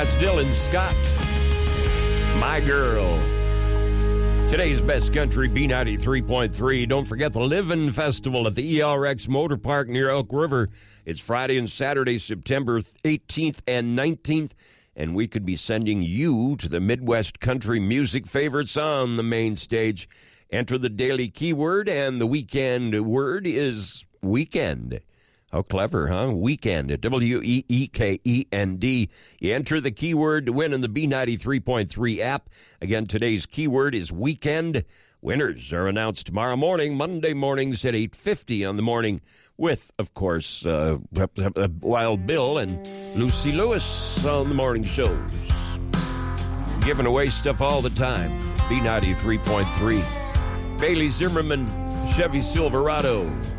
That's Dylan Scott. My Girl. Today's Best Country, B93.3. Don't forget the Livin' Festival at the ERX Motor Park near Elk River. It's Friday and Saturday, September 18th and 19th. And we could be sending you to the Midwest country music favorites on the main stage. Enter the daily keyword, and the weekend word is weekend. How clever, huh? Weekend, W-E-E-K-E-N-D. You enter the keyword to win in the B93.3 app. Again, today's keyword is weekend. Winners are announced tomorrow morning, Monday mornings at 8:50 on the morning with, of course, Wild Bill and Lucy Lewis on the morning shows. Giving away stuff all the time. B93.3. Bailey Zimmerman, Chevy Silverado.